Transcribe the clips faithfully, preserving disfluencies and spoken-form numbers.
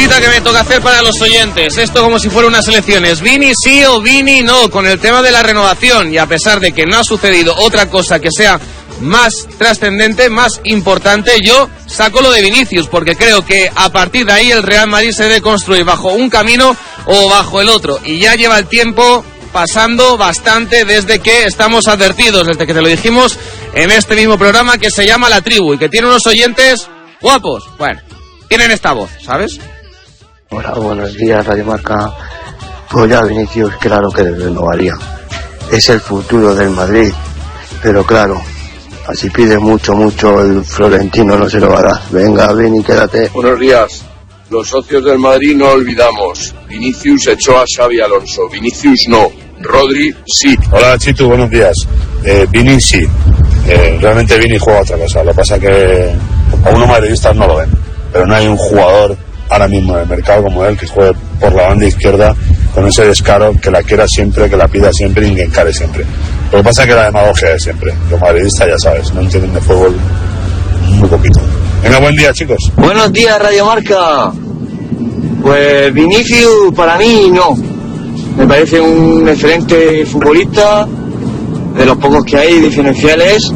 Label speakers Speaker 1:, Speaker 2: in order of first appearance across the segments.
Speaker 1: preguntita que me toca hacer para los oyentes. Esto como si fuera unas elecciones. ¿Vini sí o Vini no? Con el tema de la renovación. Y a pesar de que no ha sucedido otra cosa que sea más trascendente, más importante, yo saco lo de Vinicius, porque creo que a partir de ahí el Real Madrid se debe construir bajo un camino o bajo el otro. Y ya lleva el tiempo pasando bastante desde que estamos advertidos, desde que te lo dijimos en este mismo programa que se llama La Tribu y que tiene unos oyentes guapos. Bueno, tienen esta voz, ¿sabes?
Speaker 2: Hola, buenos días, Radio Marca. Pues ya Vinicius, claro que renovaría. Es el futuro del Madrid, pero claro, así pide mucho, mucho el Florentino, no se lo va a dar. Venga, Vini, quédate.
Speaker 3: Buenos días. Los socios del Madrid no olvidamos. Vinicius echó a Xavi Alonso. Vinicius no. Rodri sí.
Speaker 4: Hola, Chitu, buenos días. Eh, Vini sí. Eh, realmente Vini juega otra cosa. Lo que pasa es que a unos madridistas no lo ven. Pero no hay un jugador ahora mismo en el mercado como él que juegue por la banda izquierda con ese descaro, que la quiera siempre, que la pida siempre y que encare siempre. Lo que pasa es que la demagogia es siempre. Los madridistas, ya sabes, no entienden de fútbol muy poquito. Venga, buen día, chicos.
Speaker 5: Buenos días, Radio Marca. Pues Vinicius para mí no. Me parece un excelente futbolista, de los pocos que hay diferenciales,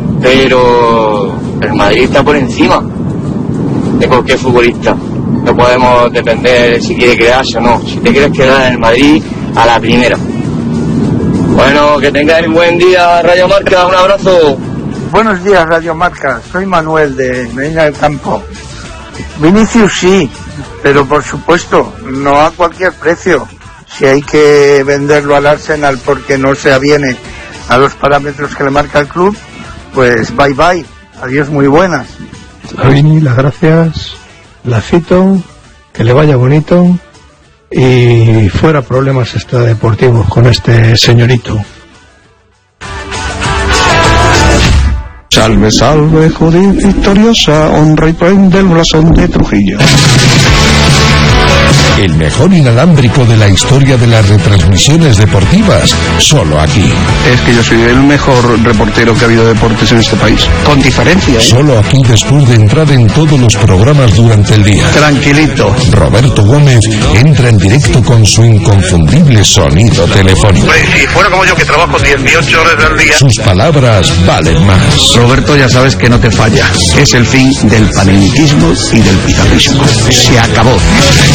Speaker 5: pero el Madrid está por encima de cualquier futbolista. No podemos depender si quiere quedarse o no. Si te quieres quedar en el Madrid, a la primera. Bueno, que tengáis un buen día, Radio Marca, un abrazo.
Speaker 6: Buenos días, Radio Marca, soy Manuel de Medina del Campo. Vinicius sí, pero por supuesto, no a cualquier precio. Si hay que venderlo al Arsenal porque no se aviene a los parámetros que le marca el club, pues bye bye, adiós, muy buenas.
Speaker 7: A Vini, las gracias, la cito, que le vaya bonito y fuera problemas extradeportivos con este señorito.
Speaker 8: Salve, salve, Judith victoriosa, honra y prende el blasón de Trujillo.
Speaker 9: El mejor inalámbrico de la historia de las retransmisiones deportivas, solo aquí.
Speaker 8: Es que yo soy el mejor reportero que ha habido de deportes en este país, con diferencia, ¿eh?
Speaker 9: Solo aquí después de entrar en todos los programas durante el día.
Speaker 8: Tranquilito.
Speaker 9: Roberto Gómez entra en directo con su inconfundible sonido telefónico.
Speaker 10: Pues si fuera como yo que trabajo dieciocho horas al día.
Speaker 9: Sus palabras valen más.
Speaker 8: Roberto, ya sabes que no te falla. Es el fin del panenquitismo y del pizarrismo. Se acabó.